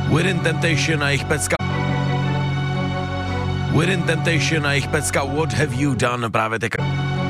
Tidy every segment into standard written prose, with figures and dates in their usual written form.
Within Temptation a jejich pecka. Within Temptation a jejich pecka What Have You Done právě teďka.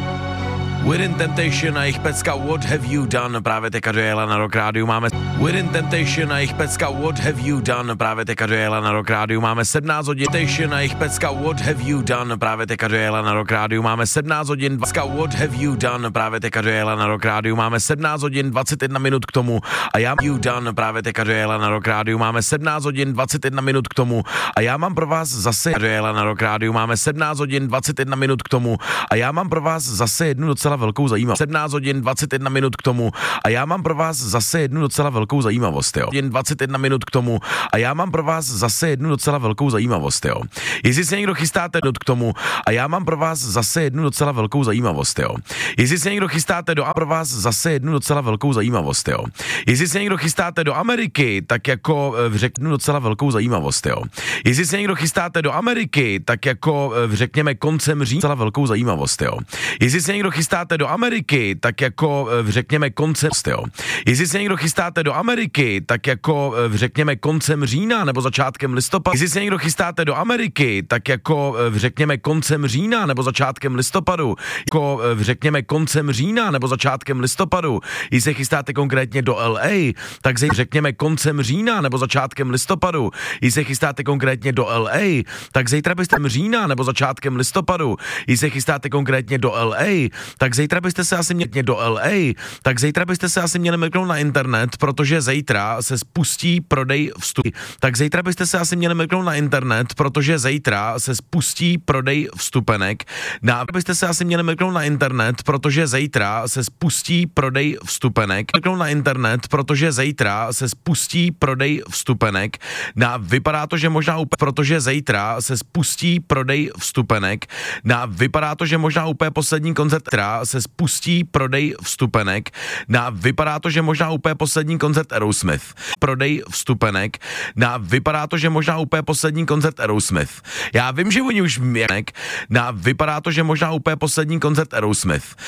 Within Temptation a jejich pecka What Have You Done právě teďka dojela na Rock Rádiu máme. Within Temptation a jejich pecka What Have You Done právě teďka dojela na Rock Rádiu máme 17 hodin. Temptation a jejich pecka What Have You Done právě teďka dojela na Rock Rádiu máme 17 hodin. Pecka What Have You Done právě teďka dojela na Rock Rádiu máme 17 hodin 21 minut k tomu a já You Done právě teďka dojela na Rock Rádiu máme 17 hodin 21 minut k tomu a já mám pro vás zase dojela na Rock Rádiu máme 17 hodin 21 minut k tomu a já mám pro vás zase jednu docela velkou zajímavost. 17 hodin 21 minut k tomu a já mám pro vás zase jednu docela velkou zajímavost, jo. 21 minut k tomu a já mám pro vás zase jednu docela velkou zajímavost, jo. Jestli se někdo chystáte k tomu a já mám pro vás zase jednu docela velkou zajímavost, jo. Jestli se někdo chystáte do a pro vás zase jednu docela velkou zajímavost, jo. Jestli se někdo chystáte do Ameriky, tak jako řeknu docela velkou zajímavost, jo. Jestli se někdo chystáte do Ameriky, tak jako řekněme koncem října docela velkou zajímavost, jo. Jestli se někdo chystáte do Ameriky, tak jako řekněme koncem, jo. Jestli se někdo chystáte do Ameriky, tak jako řekněme koncem října nebo začátkem listopadu. Jestli se někdo chystáte do Ameriky, tak jako řekněme koncem října nebo začátkem listopadu. Jako řekněme koncem října nebo začátkem listopadu. Jestli se chystáte konkrétně do LA, tak řekněme koncem října nebo začátkem listopadu. Jestli se chystáte konkrétně do LA, tak zítra byste října nebo začátkem listopadu. Jestli se chystáte konkrétně do LA, tak zítra byste se asi měli do LA, tak zítra byste se asi měli mrknout na internet, protože zítra se spustí prodej vstupenek. Tak zítra byste se asi měli mrknout na internet, protože zítra se spustí prodej vstupenek. Byste se asi měli mrknout na internet, protože zítra se spustí prodej vstupenek. Mrknout na internet, protože zítra se spustí prodej vstupenek. Vypadá to, že možná úplně, protože zítra se spustí prodej vstupenek. Vypadá to, že možná úplně poslední koncert se spustí prodej vstupenek. Vypadá to, že možná úplně poslední koncert Aerosmith. Prodej vstupenek. Vypadá to, že možná úplně poslední koncert Aerosmith. Já vím, že oni už vypadá to, že možná úplně poslední koncert Aerosmith.